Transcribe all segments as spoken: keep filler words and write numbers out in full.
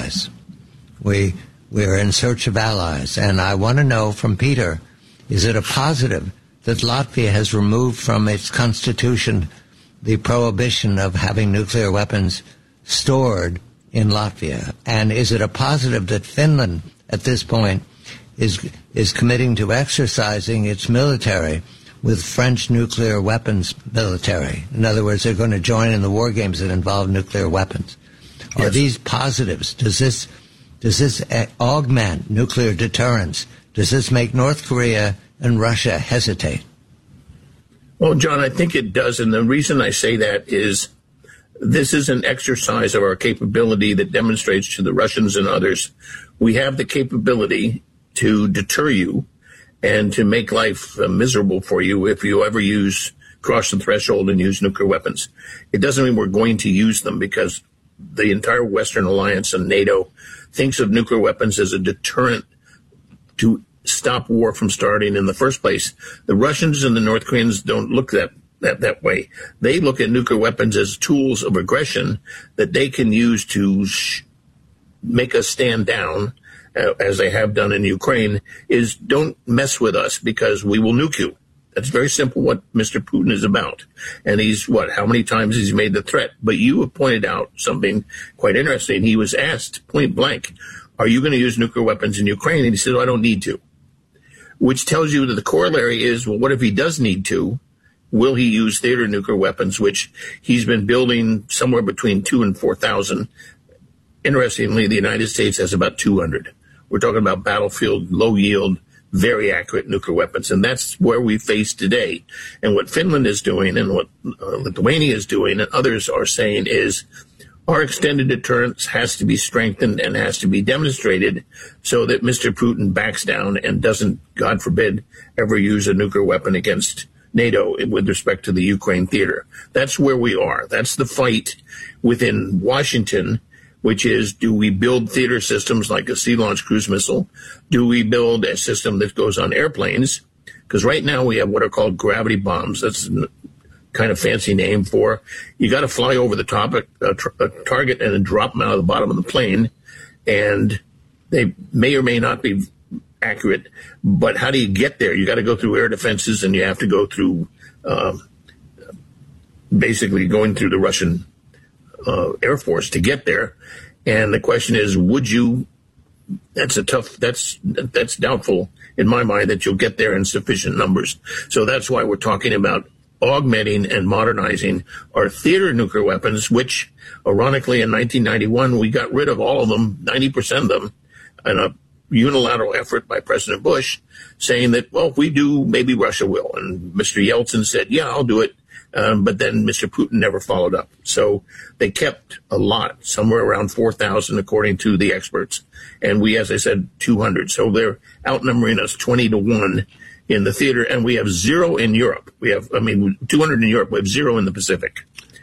allies. We, we're in search of allies. And I want to know from Peter, is it a positive that Latvia has removed from its constitution the prohibition of having nuclear weapons stored in Latvia? And is it a positive that Finland, at this point, is is committing to exercising its military with French nuclear weapons military? In other words, they're going to join in the war games that involve nuclear weapons. Yes. Are these positives? Does this does this augment nuclear deterrence? Does this make North Korea and Russia hesitate? Well, John, I think it does. And the reason I say that is this is an exercise of our capability that demonstrates to the Russians and others we have the capability to deter you and to make life uh, miserable for you if you ever use, cross the threshold and use nuclear weapons. It doesn't mean we're going to use them, because the entire Western alliance and NATO thinks of nuclear weapons as a deterrent to stop war from starting in the first place. The Russians and the North Koreans don't look that that, that way. They look at nuclear weapons as tools of aggression that they can use to sh- make us stand down, uh, as they have done in Ukraine, is don't mess with us because we will nuke you. That's very simple what Mister Putin is about. And he's, what, how many times he's made the threat? But you have pointed out something quite interesting. He was asked point blank, are you going to use nuclear weapons in Ukraine? And he said, oh, I don't need to. Which tells you that the corollary is, well, what if he does need to? Will he use theater nuclear weapons, which he's been building somewhere between two and four thousand? Interestingly, the United States has about two hundred. We're talking about battlefield, low yield, very accurate nuclear weapons. And that's where we face today. And what Finland is doing and what uh, Lithuania is doing and others are saying is our extended deterrence has to be strengthened and has to be demonstrated so that Mister Putin backs down and doesn't, God forbid, ever use a nuclear weapon against NATO with respect to the Ukraine theater. That's where we are. That's the fight within Washington, which is, do we build theater systems like a sea-launched cruise missile? Do we build a system that goes on airplanes? Because right now we have what are called gravity bombs. That's a kind of fancy name for you got to fly over the top of a, a target and then drop them out of the bottom of the plane. And they may or may not be accurate, but how do you get there? You got to go through air defenses, and you have to go through uh, basically going through the Russian uh, Air Force to get there. And the question is, would you? That's a tough. That's that's doubtful in my mind that you'll get there in sufficient numbers. So that's why we're talking about augmenting and modernizing our theater nuclear weapons, which, ironically, in nineteen ninety-one we got rid of all of them, ninety percent of them, in a unilateral effort by President Bush, saying that, well, if we do, maybe Russia will. And Mister Yeltsin said, yeah, I'll do it. Um, but then Mister Putin never followed up. So they kept a lot, somewhere around four thousand, according to the experts. And we, as I said, two hundred. So they're outnumbering us twenty to one in the theater. And we have zero in Europe. We have, I mean, two hundred in Europe. We have zero in the Pacific.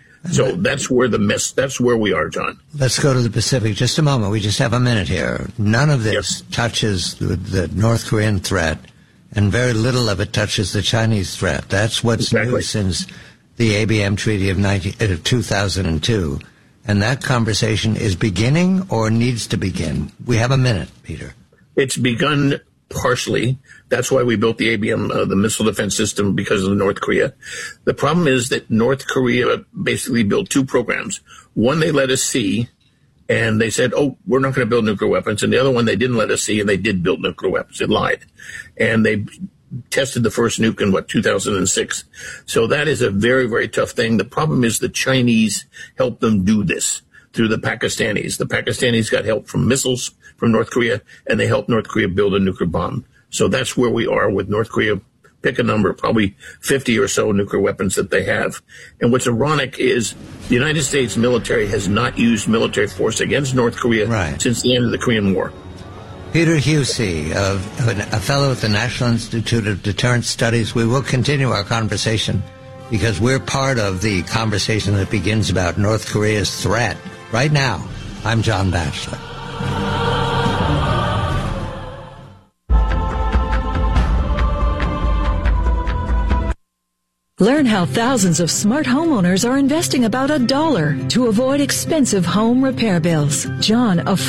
So that's where the mess, that's where we are, John. Let's go to the Pacific just a moment. We just have a minute here. None of this yep. touches the, the North Korean threat, and very little of it touches the Chinese threat. That's what's exactly. new since the A B M Treaty of nineteen, uh, two thousand two. And that conversation is beginning or needs to begin. We have a minute, Peter. It's begun partially. That's why we built the A B M, uh, the missile defense system, because of North Korea. The problem is that North Korea basically built two programs. One they let us see, and they said, oh, we're not going to build nuclear weapons. And the other one they didn't let us see, and they did build nuclear weapons. It lied. And they tested the first nuke in, what, two thousand six. So that is a very, very tough thing. The problem is the Chinese helped them do this through the Pakistanis. The Pakistanis got help from missiles from North Korea, and they helped North Korea build a nuclear bomb. So that's where we are with North Korea. Pick a number, probably fifty or so nuclear weapons that they have. And what's ironic is the United States military has not used military force against North Korea right. since the end of the Korean War. Peter Husey, a fellow at the National Institute of Deterrence Studies. We will continue our conversation because we're part of the conversation that begins about North Korea's threat. Right now, I'm John Batchelor. Learn how thousands of smart homeowners are investing about a dollar to avoid expensive home repair bills. John, a